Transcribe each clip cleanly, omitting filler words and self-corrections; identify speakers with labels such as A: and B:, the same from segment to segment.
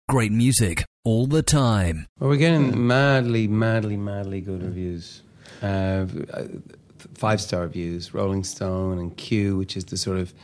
A: Great music all the time.
B: Well, we're getting madly good reviews. 5-star reviews. Rolling Stone and Q, which is the sort of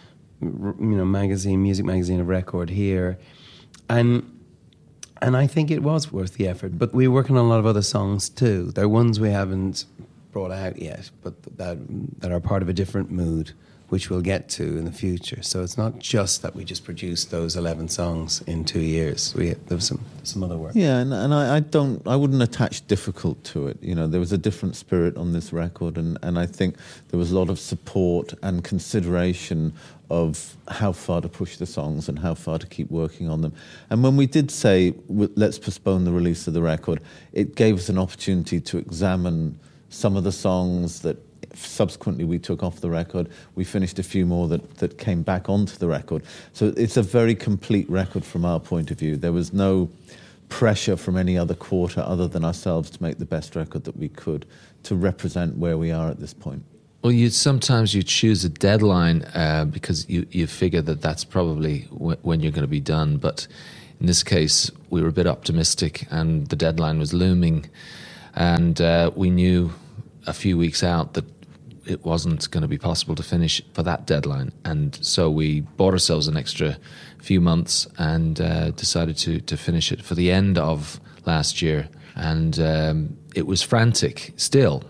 B: music magazine of record here, and I think it was worth the effort. But we're working on a lot of other songs too. They're ones we haven't brought out yet, but that are part of a different mood, which we'll get to in the future. So it's not just that we just produced those 11 songs in 2 years. There was some other work.
C: Yeah, and I wouldn't attach difficult to it. You know, there was a different spirit on this record, and I think there was a lot of support and consideration of how far to push the songs and how far to keep working on them. And when we did say, let's postpone the release of the record, it gave us an opportunity to examine some of the songs that subsequently we took off the record. We finished a few more that came back onto the record. So it's a very complete record from our point of view. There was no pressure from any other quarter other than ourselves to make the best record that we could to represent where we are at this point.
D: Well, sometimes you choose a deadline because you figure that that's probably when you're going to be done. But in this case, we were a bit optimistic and the deadline was looming. And we knew a few weeks out that it wasn't going to be possible to finish for that deadline. And so we bought ourselves an extra few months and decided to finish it for the end of last year. And it was frantic still.